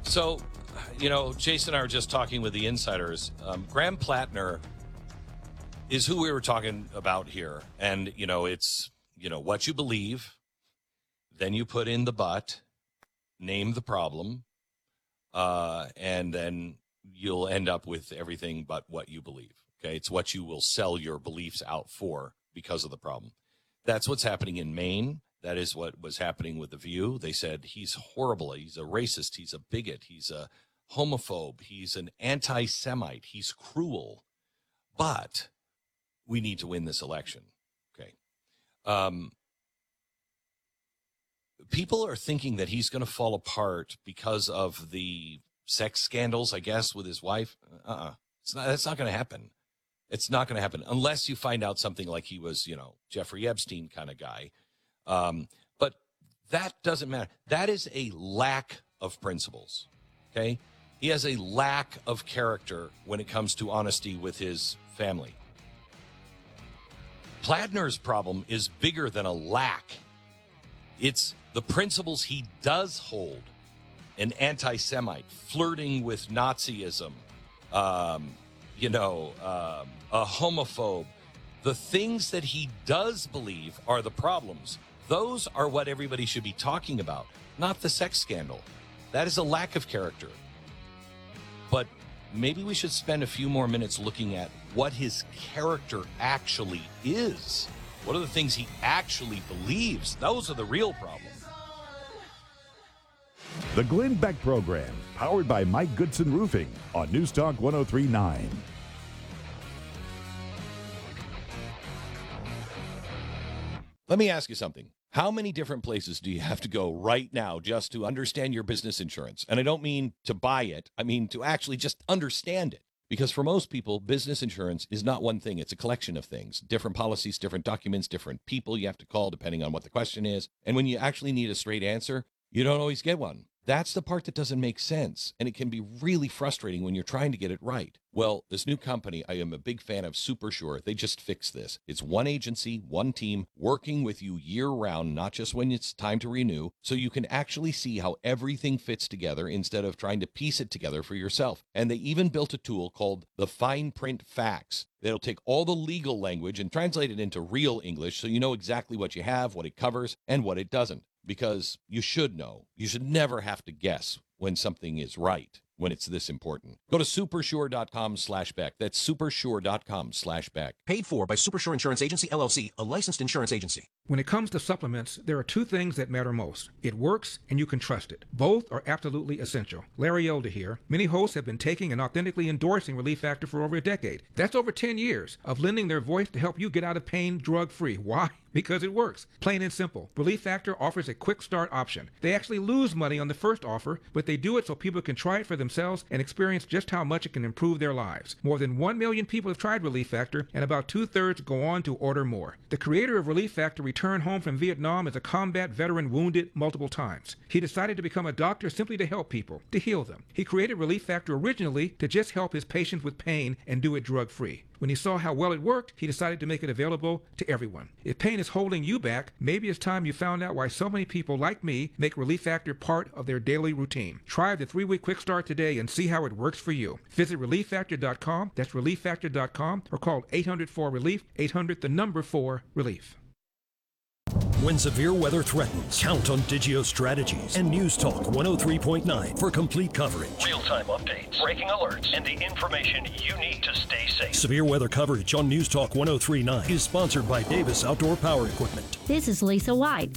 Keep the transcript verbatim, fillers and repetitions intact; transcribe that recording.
So, you know, Jason and I were just talking with the insiders. Um, Graham Plattner is who we were talking about here. And, you know, it's, you know, what you believe, then you put in the but, name the problem, uh, and then you'll end up with everything but what you believe. Okay, it's what you will sell your beliefs out for because of the problem. That's what's happening in Maine. That is what was happening with The View. They said he's horrible. He's a racist. He's a bigot. He's a homophobe. He's an anti-Semite. He's cruel. But we need to win this election. Okay. Um, people are thinking that he's going to fall apart because of the sex scandals, I guess, with his wife. Uh-uh. It's not, that's not going to happen. It's not going to happen unless you find out something like he was, you know, Jeffrey Epstein kind of guy. Um, but that doesn't matter. That is a lack of principles. Okay. He has a lack of character when it comes to honesty with his family. Plattner's problem is bigger than a lack. It's the principles he does hold. An anti-Semite, flirting with Nazism, um, you know, um, a homophobe. The things that he does believe are the problems. Those are what everybody should be talking about, not the sex scandal. That is a lack of character. But maybe we should spend a few more minutes looking at what his character actually is. What are the things he actually believes? Those are the real problems. The Glenn Beck Program, powered by Mike Goodson Roofing on News Talk one oh three point nine. Let me ask you something. How many different places do you have to go right now just to understand your business insurance? And I don't mean to buy it. I mean to actually just understand it. Because for most people, business insurance is not one thing. It's a collection of things, different policies, different documents, different people you have to call depending on what the question is. And when you actually need a straight answer, you don't always get one. That's the part that doesn't make sense, and it can be really frustrating when you're trying to get it right. Well, this new company, I am a big fan of SuperSure. They just fixed this. It's one agency, one team, working with you year-round, not just when it's time to renew, so you can actually see how everything fits together instead of trying to piece it together for yourself. And they even built a tool called the Fine Print Facts that'll take all the legal language and translate it into real English so you know exactly what you have, what it covers, and what it doesn't. Because you should know. You should never have to guess when something is right, when it's this important. Go to supersure.com slash Beck. That's supersure.com slash Beck. Paid for by Supersure Insurance Agency, L L C, a licensed insurance agency. When it comes to supplements, there are two things that matter most. It works and you can trust it. Both are absolutely essential. Larry Elder here. Many hosts have been taking and authentically endorsing Relief Factor for over a decade. That's over ten years of lending their voice to help you get out of pain drug-free. Why? Because it works. Plain and simple. Relief Factor offers a quick start option. They actually lose money on the first offer, but they do it so people can try it for themselves and experience just how much it can improve their lives. More than one million people have tried Relief Factor, and about two-thirds go on to order more. The creator of Relief Factor returned home from Vietnam as a combat veteran wounded multiple times. He decided to become a doctor simply to help people, to heal them. He created Relief Factor originally to just help his patients with pain and do it drug-free. When he saw how well it worked, he decided to make it available to everyone. If pain is holding you back, maybe it's time you found out why so many people like me make Relief Factor part of their daily routine. Try the three-week quick start today and see how it works for you. Visit relief factor dot com, that's relief factor dot com, or call eight hundred four relief, eight hundred the number four relief. When severe weather threatens, count on Digio Strategies and News Talk one oh three point nine for complete coverage. Real-time updates, breaking alerts, and the information you need to stay safe. Severe weather coverage on News Talk one oh three point nine is sponsored by Davis Outdoor Power Equipment. This is Lisa White.